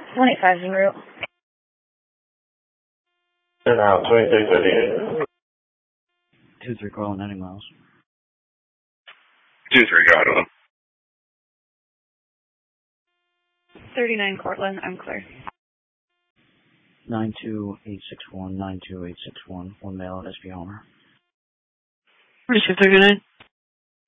185's en route. And out 2638. 2-3 Cortland, 90 miles. 2-3, got it. 39 Cortland, I'm clear. 92861, 92861, one male at SP Homer. Receive 39.